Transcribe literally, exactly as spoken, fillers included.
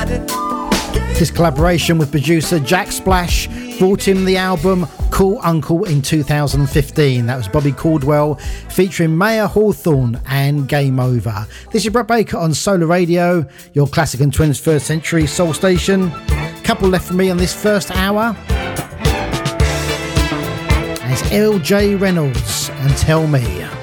His collaboration with producer Jack Splash brought him the album Cool Uncle in two thousand fifteen. That was Bobby Caldwell featuring Maya Hawthorne and Game Over. This is Brett Baker on Solar Radio, your classic and twenty-first century soul station. Couple left for me on this first hour. And it's L J Reynolds and Tell Me.